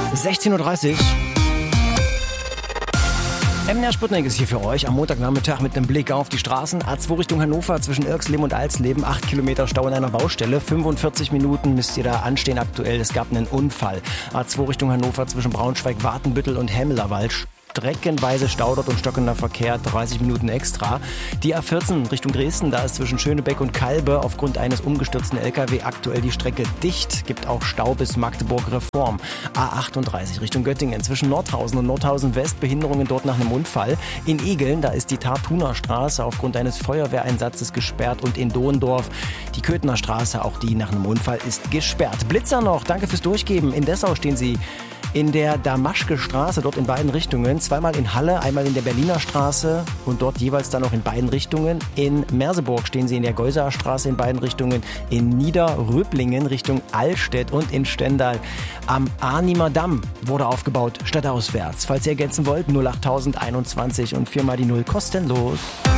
16:30 Uhr. MDR Sputnik ist hier für euch am Montagnachmittag mit einem Blick auf die Straßen. A2 Richtung Hannover zwischen Irxleben und Alsleben. 8 Kilometer Stau in einer Baustelle. 45 Minuten müsst ihr da anstehen aktuell. Es gab einen Unfall. A2 Richtung Hannover zwischen Braunschweig, Watenbüttel und Hemmelerwald. Streckenweise Stau dort und stockender Verkehr, 30 Minuten extra. Die A14 Richtung Dresden, da ist zwischen Schönebeck und Kalbe aufgrund eines umgestürzten LKW aktuell die Strecke dicht. Gibt auch Stau bis Magdeburg Reform. A38 Richtung Göttingen zwischen Nordhausen und Nordhausen West, Behinderungen dort nach einem Unfall. In Egeln, da ist die Tartuner Straße aufgrund eines Feuerwehreinsatzes gesperrt und in Dohendorf die Köthener Straße, auch die nach einem Unfall ist gesperrt. Blitzer noch, danke fürs Durchgeben. In Dessau stehen sie in der Damaschke Straße, dort in beiden Richtungen. Zweimal in Halle, einmal in der Berliner Straße und dort jeweils dann noch in beiden Richtungen. In Merseburg stehen sie in der Geuseer Straße in beiden Richtungen. In Niederröblingen Richtung Allstedt und in Stendal am Arnimer Damm wurde aufgebaut, stadtauswärts. Falls ihr ergänzen wollt, 08021 und 4 mal die 0 kostenlos.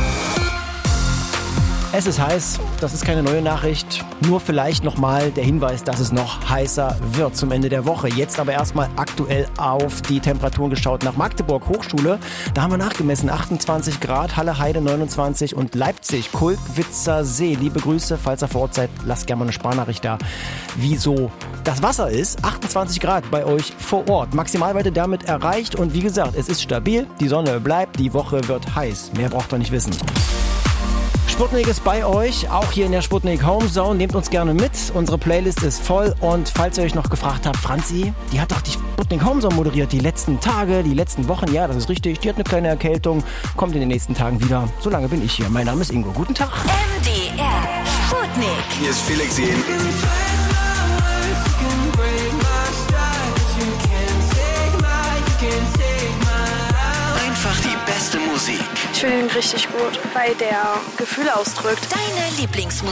Es ist heiß, das ist keine neue Nachricht, nur vielleicht nochmal der Hinweis, dass es noch heißer wird zum Ende der Woche. Jetzt aber erstmal aktuell auf die Temperaturen geschaut nach Magdeburg, Hochschule. Da haben wir nachgemessen, 28 Grad, Halle Heide 29 und Leipzig, Kulkwitzer See. Liebe Grüße, falls ihr vor Ort seid, lasst gerne mal eine Sprachnachricht da, wieso das Wasser ist. 28 Grad bei euch vor Ort, Maximalweite damit erreicht und wie gesagt, es ist stabil, die Sonne bleibt, die Woche wird heiß. Mehr braucht ihr nicht wissen. Sputnik ist bei euch, auch hier in der Sputnik Home Zone. Nehmt uns gerne mit. Unsere Playlist ist voll. Und falls ihr euch noch gefragt habt, Franzi, die hat doch die Sputnik Home Zone moderiert. Die letzten Tage, die letzten Wochen. Ja, das ist richtig. Die hat eine kleine Erkältung. Kommt in den nächsten Tagen wieder. Solange bin ich hier. Mein Name ist Ingo. Guten Tag. MDR Sputnik. Hier ist Felix Jähn. Einfach die beste Musik. Ich finde ihn richtig gut, weil der Gefühle ausdrückt. Deine Lieblingsmusik.